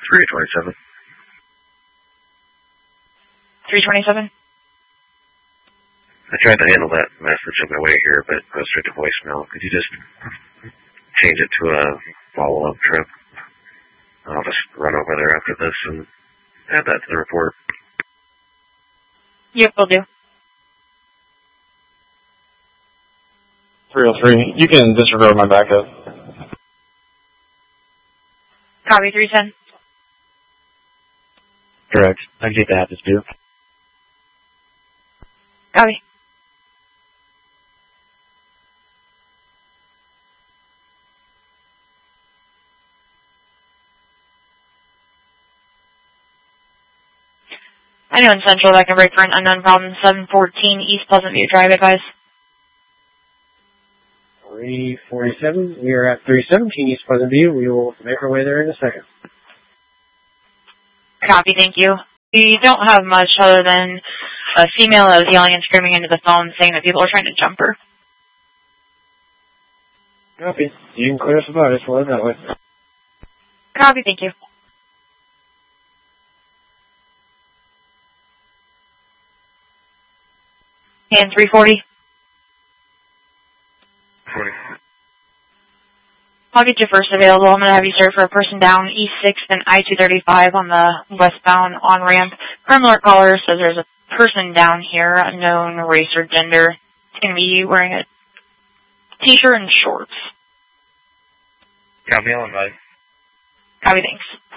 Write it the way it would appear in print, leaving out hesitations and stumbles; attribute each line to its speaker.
Speaker 1: 327.
Speaker 2: 327?
Speaker 1: I tried to handle that message on my way here, but it goes straight to voicemail. Could you just change it to a follow-up trip? I'll just run over there after this and add that to the report.
Speaker 2: Yep, will do.
Speaker 3: 303. You can disregard my backup.
Speaker 2: Copy, 310.
Speaker 4: Correct. I can take the half dispute.
Speaker 2: Copy. Anyone Central that can break for an unknown problem, 714 East Pleasant View Drive, advise.
Speaker 5: 347. We are at 317 East Pleasant View. We will make our way there in a second.
Speaker 2: Copy, thank you. We don't have much other than a female that was yelling and screaming into the phone saying that people are trying to jump her.
Speaker 5: Copy. You can clear us about it. We'll head that way.
Speaker 2: Copy, thank you. And 340.
Speaker 1: 40.
Speaker 2: I'll get you first available. I'm going to have you serve for a person down East 6th and I-235 on the westbound on-ramp. Criminal caller says there's a person down here, unknown race or gender. It's going to be wearing a t-shirt and shorts.
Speaker 1: Copy, I'll invite.
Speaker 2: Copy, thanks.